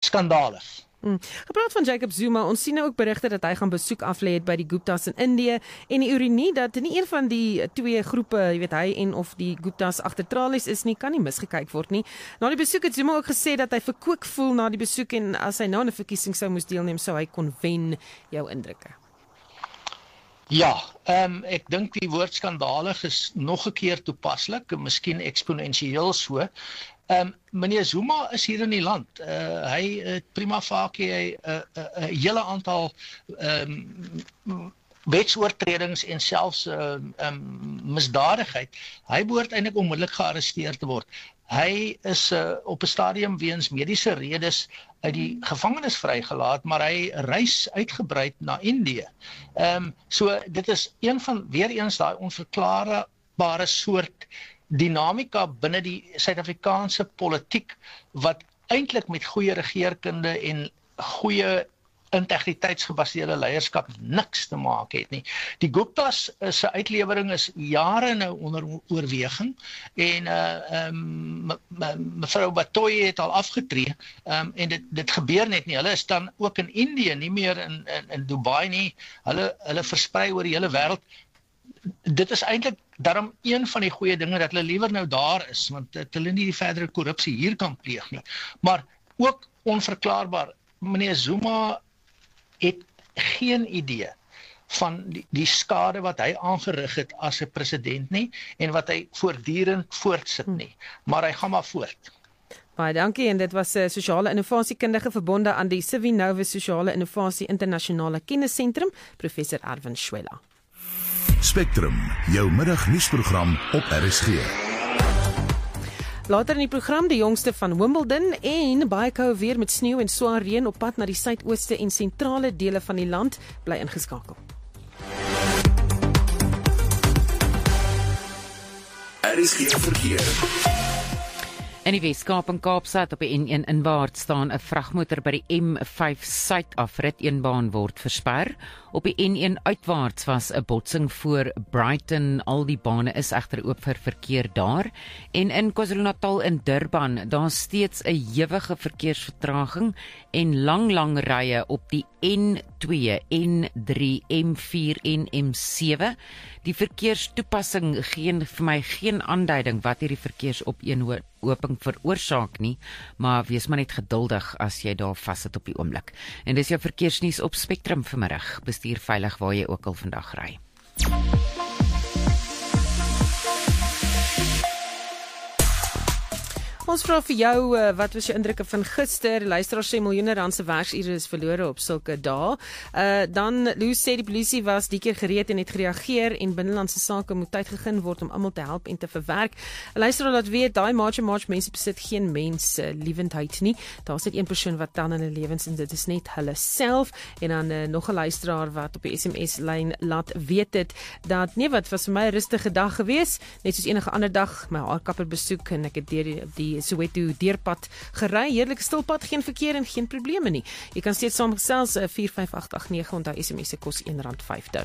skandalig. Gepraat van Jacob Zuma, ons sien nou ook berigte dat hy gaan besoek aflê het by die Guptas in Indië en die ironie dat nie een van die twee groepe, jy weet hy en of die Guptas agter tralies is nie, kan nie misgekyk word nie. Na die besoek het Zuma ook gesê dat hy verkoek voel na die besoek en as hy nou 'n verkiesing sou moes deelneem, sou hy kon wen. Jou indrukke? Ja, ek dink die woord skandalig is nog 'n keer toepaslik, miskien eksponensieel so. Meneer Zuma is hier in die land. Hy het prima facie 'n hele aantal wetsoortredings en selfs misdadigheid. Hy behoort eintlik onmiddellik gearresteer te word. Hy is op 'n stadium weens mediese redes uit die gevangenis vrygelaat, maar hy reis uitgebreid na Indië. So dit is weer eens daai onverklaarbare soort dinamika binne die Suid-Afrikaanse politiek wat eintlik met goeie regeerkunde en goeie integriteitsgebaseerde leierskap niks te maak het nie. Die Guptas se uitlewering is jare nou onder oorweging en mevrou Batoyi het al afgetree en dit gebeur net nie. Hulle is dan ook in Indië, nie meer in Dubai nie. Hulle versprei oor die hele wêreld. Dit is eintlik daarom een van die goeie dinge dat hulle liewer nou daar is, want dat hulle nie die verdere korrupsie hier kan pleeg nie. Maar ook onverklaarbaar, meneer Zuma het geen idee van die skade wat hy aangerig het as 'n president nie, en wat hy voortdurend voortsit nie. Maar hy gaan maar voort. Baie dankie, en dit was 'n sosiale innovasiekundige verbonde aan die Civinova Sosiale Innovasie Internasionale Kennisentrum, professor Erwin Schwella. Spectrum, jou middagnuusprogram op RSG. Later in die program die jongste van Wimbledon en baie koue weer met sneeu en swaar reën op pad na die suidooste en sentrale dele van die land. Bly ingeskakel. RSG verkeer. In die Weskaap en Kaapstad op die N1 inwaarts staan 'n vragmotor by die M5 Suid afrit, een baan word versper. Op die N1 uitwaarts was 'n botsing voor Brighton, al die bane is egter oop vir verkeer daar. En in KwaZulu-Natal in Durban, daar steeds 'n ewige verkeersvertraging en lang rye op die N2, N3, M4 en M7. Die verkeerstoepassing gee vir my geen aanduiding wat hierdie verkeersopeenhoping veroorsaak nie, maar wees maar net geduldig as jy daar vassit op die oomblik. En dis jou verkeersnuus op Spectrum vanmiddag. Bestuur veilig waar jy ook al vandag ry. Ons vra vir jou, wat was jou indrukke van gister? Luisteraars sê miljoene rand se werksure is verlore op sulke dae. Dan Lou sê die polisie was die keer gereed en het gereageer en binnelandse sake moet tyd gegee word om almal te help en te verwerk. 'n Luisteraar laat weet, daai march mense besit geen mensliewendheid nie. Daar's net een persoon wat tel in hulle lewens en dit is net hulle self. En dan nog 'n luisteraar wat op die SMS-lyn laat weet het dat nee, wat was vir my 'n rustige dag gewees, net soos enige ander dag, my haarkapper besoek en ek het deur die Soweto deurpad gery, heerlike stilpad, geen verkeer en geen probleme nie. Jy kan steeds saamgesels 45889, onthou SMS se kos R1.50.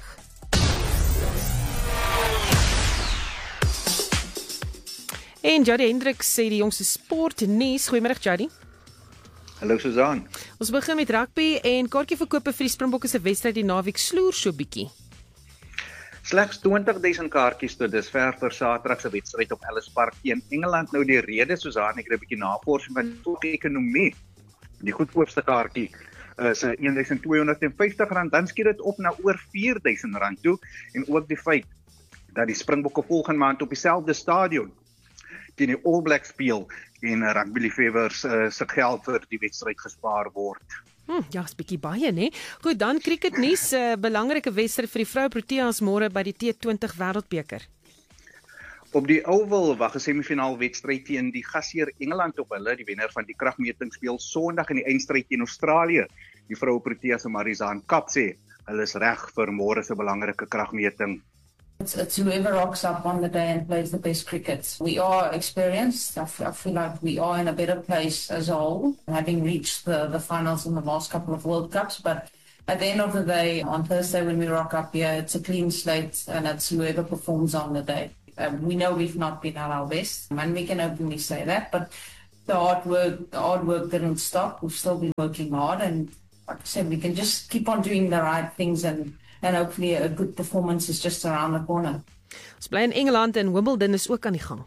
En Jody Hendricks sê die jongste sportnuus. Goeiemôre Jody. Hallo Susan. Ons begin met rugby en kaartjieverkope vir die Springbokke se wedstryd die naweek sloer so bietjie. Slegs 20,000 kaartjies tot dusver vir Saterdag se wedstryd op Ellis Park teen Engeland. Nou die rede, Susan, ek het 'n bietjie navorsing van die ekonomie. Die goedkoopste kaartjie is R1,250, dan skiet dit op na oor R4,000 toe, en ook die feit dat die Springbokke volgende maand op dieselfde stadion teen die All Blacks speel en rugbyliefhebbers se geld vir die wedstryd gespaar word. Ja, is bietjie baie, né? Goed, dan cricketnuus, belangrike wedstryd vir die vroue Proteas môre by die T20 Wêreldbeker. Op die Oval wag 'n semifinaal wedstryd teen die gasheer Engeland op hulle. Die wenner van die kragmeting speel Sondag in die eindstryd teen Australië. Die vroue Proteas se Marizaan Kap sê hulle is reg vir môre se belangrike kragmeting. It's whoever rocks up on the day and plays the best cricket. We are experienced. I feel like we are in a better place as a whole, having reached the finals in the last couple of World Cups. But at the end of the day, on Thursday when we rock up here, it's a clean slate and it's whoever performs on the day. We know we've not been at our best, and we can openly say that. But the hard work didn't stop. We've still been working hard, and like I said, we can just keep on doing the right things, and hopefully a good performance is just around the corner. Ons bly in Engeland en Wimbledon is ook aan die gang.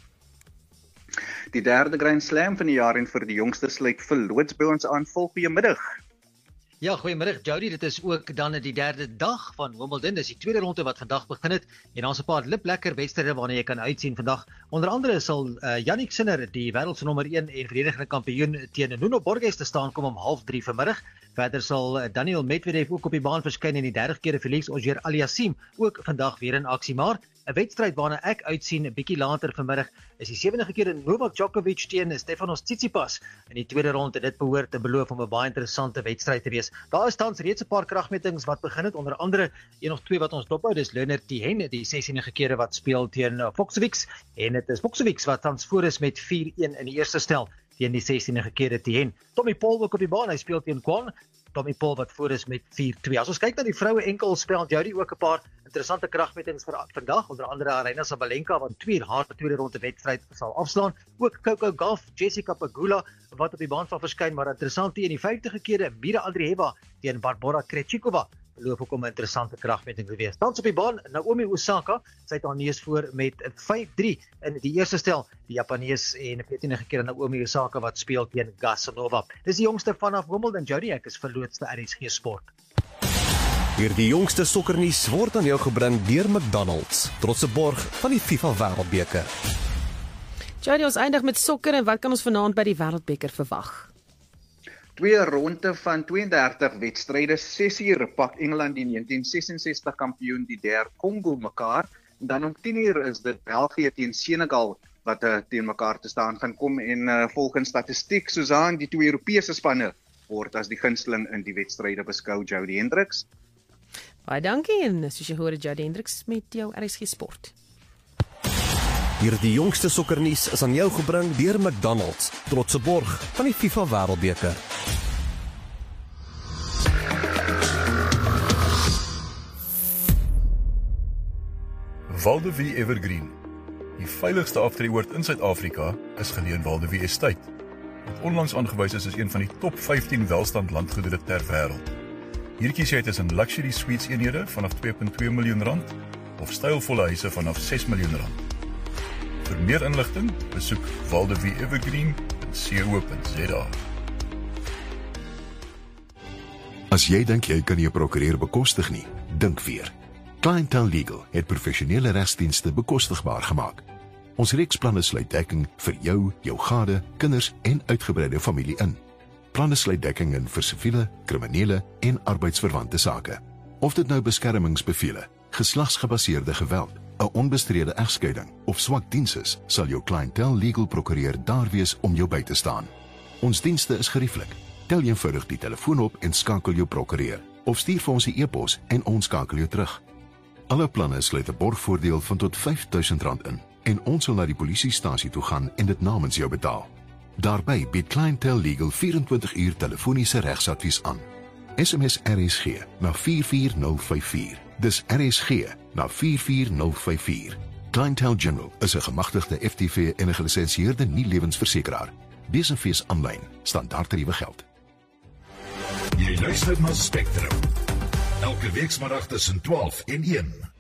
Die derde Grand Slam van die jaar en vir die jongste sluit verloots by ons aan. Goeiemiddag. Ja, goeiemiddag Jody, dit is ook dan die derde dag van Wimbledon, dis die tweede ronde wat vandag begin het, en ons 'n paar liplekker wedstryde waarna jy kan uitsien vandag. Onder andere sal Jannik Sinner, die wêreld se nommer 1 en verdedigende kampioen teen Nuno Borges te staan kom om 2:30 vanmiddag. Verder sal Daniel Medvedev ook op die baan verskyn en die 30-keer Felix Auger-Aliassime ook vandag weer in aksie, maar 'n wedstryd waarna ek uitsien 'n bietjie later vanmiddag is die 7de keer Novak Djokovic teen Stefanos Tsitsipas in die tweede ronde. Dit behoort te beloof om 'n baie interessante wedstryd te wees. Daar is tans reeds 'n paar kragmetings wat begin het, onder andere een of twee wat ons dophou. Dis Leonard Thien, die 16de keer wat speel teen Fucsovics, en dit is Fucsovics wat tans voor is met 4-1 in die eerste stel teen die 16de keer Thien. Tommy Paul ook op die baan, hy speel teen Kwon. Tommy Paul wat voor is met 4-2. As ons kyk na die vroue enkelspel, jy het ook 'n paar interessante kragmetings vir vandag, onder andere Aryna Sabalenka wat haar tweede ronde wedstryd sal afslaan. Ook Coco Gauff, Jessica Pegula wat op die baan sal verskyn, maar interessant in die 50de keer Mira Andreeva teen Barbora Krejcikova beloof ook om 'n interessante kragmeting te wees. Tans op die baan Naomi Osaka, sy het haar neus voor met 5-3 in die eerste stel. Die Japanees en 14de keer Naomi Osaka wat speel teen Gasanova. Dis die jongste vanaf Wimbledon. Jody, ek is verlootste RSG Sport. Hierdie jongste sokkernuus word aan jou gebring deur McDonald's, trotse borg van die FIFA Wêreldbeker. Jody, ons eindig met sokker en wat kan ons vanaand by die Wêreldbeker verwag? Twee ronde van 32 wedstryde, 6 uur pak Engeland die 1966 kampioen die DR Kongo mekaar. En dan om 10 uur is dit België teen Senegal wat teen mekaar te staan gaan kom, en volgens statistiek Susan die twee Europese spanne word as die gunsteling in die wedstryde beskou. Jody Hendricks. Baie dankie, en soos jy hoor, Jody Hendricks met jou RSG Sport. Hierdie jongste sokkernuus is aan jou gebring deur McDonald's, trotse borg van die FIFA Wêreldbeker. Waldevie Evergreen. Die veiligste aftreeoord in Suid-Afrika is geleë in Waldevie Estate, wat onlangs aangewys is as een van die top 15 welstand landgoedere ter wêreld. Hier kies jy tussen luxury suites eenhede vanaf 2.2 miljoen rand of stylvolle huise vanaf 6 miljoen rand. Vir meer inligting, besoek waldevieevergreen.co.za. As jy dink jy kan nie 'n prokureur bekostig nie, dink weer. Clientele Legal het professionele regsdienste bekostigbaar gemaak. Ons reeksplanne sluit dekking vir jou, jou gade, kinders en uitgebreide familie in. Planne sluit dekking in vir siviele, kriminele en arbeidsverwante sake. Of dit nou beskermingsbevele, geslagsgebaseerde geweld, 'n onbestrede egskeiding of swak diens is, sal jou Clientele Legal prokureur daar wees om jou by te staan. Ons dienste is gerieflik. Tel eenvoudig die telefoon op en skakel jou prokureur, of stuur vir ons 'n e-pos en ons skakel jou terug. Alle planne sluit 'n borgvoordeel van tot R5.000 in, en ons sal na die polisiestasie toe gaan en dit namens jou betaal. Daarby bied Clientele Legal 24 uur telefoniese regsadvies aan. SMS RSG na 44054. Dis RSG na 44054. Clientele General is 'n gemagtigde FTV en 'n gelisensieerde nie-lewensversekeraar. Besenfees aanlyn, standaardtariewe geld. Jy luister na Spectrum. Elke weekmiddag tussen 12 en 1.